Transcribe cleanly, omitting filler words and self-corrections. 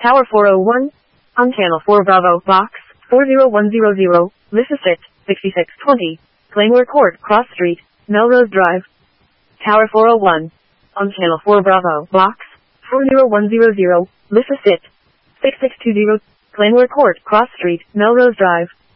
Tower 401. On Channel 4 Bravo, Box 40100, Lissasit, 6620. Claymore Court, Cross Street, Melrose Drive. Tower 401. On Channel 4 Bravo, Box 40100, Lissasit, 6620. Claymore Court, Cross Street, Melrose Drive.